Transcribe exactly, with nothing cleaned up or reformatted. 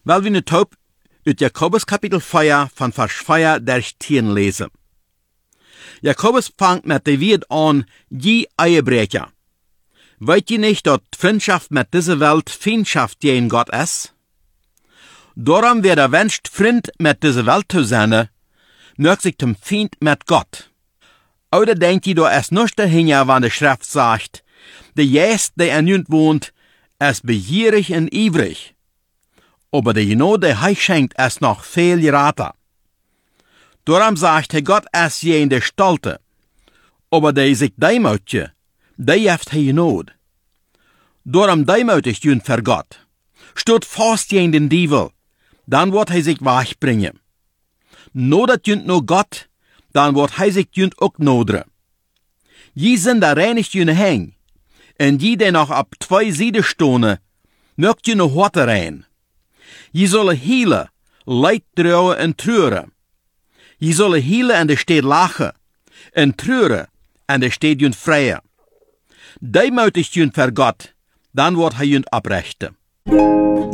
Weil wir nu taub uit Jakobus kapitel vier van vers vier durch tien lesen. Jakobus fangt met de woord an, je Eihebrecher. Weet je nicht, dat Freundschaft mit dieser Welt Feindschaft gegen Gott ist? Darum wer der wünscht, Freund mit dieser Welt zu sein, mögt sich zum Feind mit Gott. Oder denkt ihr, da ist nicht dahin, wann die Schrift sagt, der Geist, der in uns wohnt, ist begierig und ivrig. Aber der Genade, der er schenkt, ist noch viel gerater. Darum sagt er, Gott ist je in der Stolte. Aber der sich deimutje, der heeft hij Genade. Darum deimütig jünd für Gott. Steht fast gegen den Teufel, dann wird er sich wegbringen. No dat jünd no Gott, dann wird er sich jünd auch nodre. Je sind da reinigt jüne häng, und je der noch ab zwei Seiten stohne, mögt jüne Horte rein. Je solle heile, Leid trauen und trüren. Je solle heile en de steed lachen, en trüren en de steed jünd freien. Deimütig jünd für Gott, dann wird er jünd abrechten.